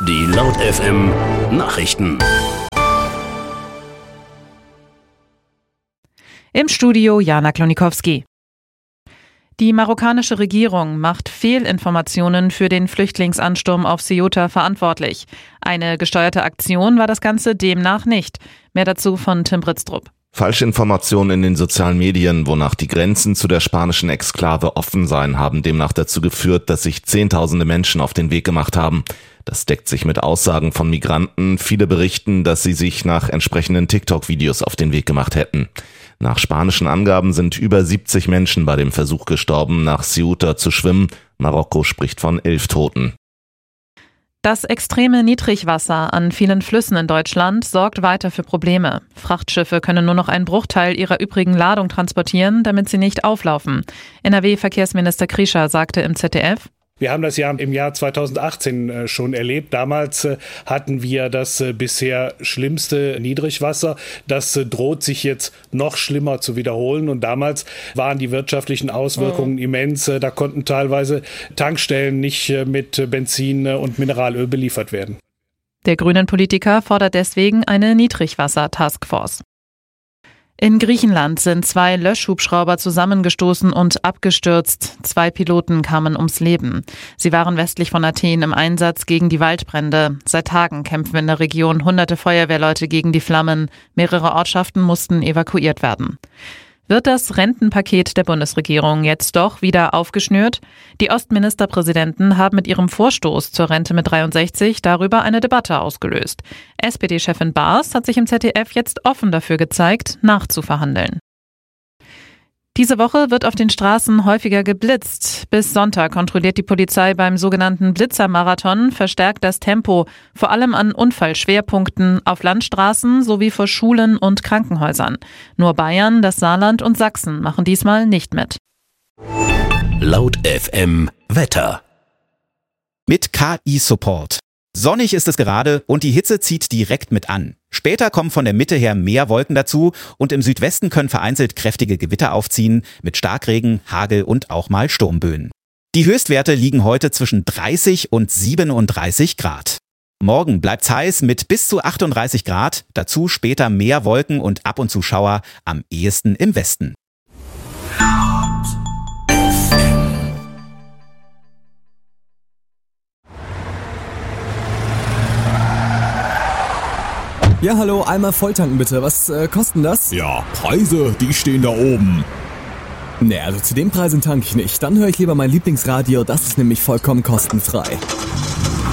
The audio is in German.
Die Laut FM Nachrichten. Im Studio Jana Klonikowski. Die marokkanische Regierung macht Fehlinformationen für den Flüchtlingsansturm auf Ceuta verantwortlich. Eine gesteuerte Aktion war das Ganze demnach nicht. Mehr dazu von Tim Britztrup. Falschinformationen in den sozialen Medien, wonach die Grenzen zu der spanischen Exklave offen seien, haben demnach dazu geführt, dass sich Zehntausende Menschen auf den Weg gemacht haben. Das deckt sich mit Aussagen von Migranten. Viele berichten, dass sie sich nach entsprechenden TikTok-Videos auf den Weg gemacht hätten. Nach spanischen Angaben sind über 70 Menschen bei dem Versuch gestorben, nach Ceuta zu schwimmen. Marokko spricht von 11 Toten. Das extreme Niedrigwasser an vielen Flüssen in Deutschland sorgt weiter für Probleme. Frachtschiffe können nur noch einen Bruchteil ihrer übrigen Ladung transportieren, damit sie nicht auflaufen. NRW-Verkehrsminister Kriescher sagte im ZDF: Wir haben das ja im Jahr 2018 schon erlebt. Damals hatten wir das bisher schlimmste Niedrigwasser. Das droht sich jetzt noch schlimmer zu wiederholen. Und damals waren die wirtschaftlichen Auswirkungen immens. Da konnten teilweise Tankstellen nicht mit Benzin und Mineralöl beliefert werden. Der Grünen-Politiker fordert deswegen eine Niedrigwasser-Taskforce. In Griechenland sind 2 Löschhubschrauber zusammengestoßen und abgestürzt. 2 Piloten kamen ums Leben. Sie waren westlich von Athen im Einsatz gegen die Waldbrände. Seit Tagen kämpfen in der Region hunderte Feuerwehrleute gegen die Flammen. Mehrere Ortschaften mussten evakuiert werden. Wird das Rentenpaket der Bundesregierung jetzt doch wieder aufgeschnürt? Die Ostministerpräsidenten haben mit ihrem Vorstoß zur Rente mit 63 darüber eine Debatte ausgelöst. SPD-Chefin Baas hat sich im ZDF jetzt offen dafür gezeigt, nachzuverhandeln. Diese Woche wird auf den Straßen häufiger geblitzt. Bis Sonntag kontrolliert die Polizei beim sogenannten Blitzermarathon verstärkt das Tempo, vor allem an Unfallschwerpunkten auf Landstraßen sowie vor Schulen und Krankenhäusern. Nur Bayern, das Saarland und Sachsen machen diesmal nicht mit. Laut FM Wetter. Mit KI-Support. Sonnig ist es gerade und die Hitze zieht direkt mit an. Später kommen von der Mitte her mehr Wolken dazu und im Südwesten können vereinzelt kräftige Gewitter aufziehen mit Starkregen, Hagel und auch mal Sturmböen. Die Höchstwerte liegen heute zwischen 30 und 37 Grad. Morgen bleibt's heiß mit bis zu 38 Grad, dazu später mehr Wolken und ab und zu Schauer, am ehesten im Westen. Ja, hallo, einmal volltanken bitte. Was kosten das? Ja, Preise, die stehen da oben. Nee, also zu den Preisen tanke ich nicht. Dann höre ich lieber mein Lieblingsradio, das ist nämlich vollkommen kostenfrei.